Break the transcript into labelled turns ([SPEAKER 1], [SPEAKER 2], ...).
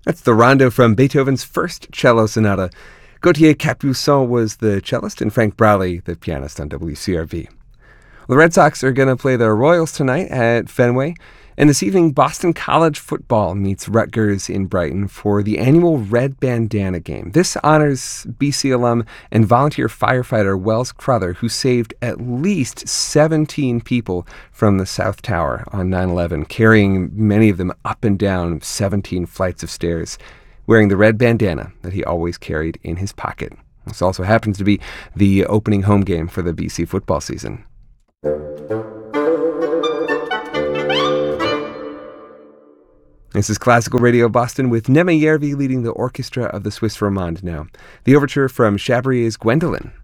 [SPEAKER 1] That's the rondo from Beethoven's first cello sonata. Gautier Capuçon was the cellist and Frank Browley the pianist on WCRV. The Red Sox are going to play the Royals tonight at Fenway. And this evening, Boston College football meets Rutgers in Brighton for the annual Red Bandana game. This honors BC alum and volunteer firefighter Wells Crother, who saved at least 17 people from the South Tower on 9/11, carrying many of them up and down 17 flights of stairs, wearing the red bandana that he always carried in his pocket. This also happens to be the opening home game for the BC football season. This is Classical Radio Boston with Neme Järvi leading the orchestra of the Swiss Romande now. The overture from Chabrier's Gwendolen.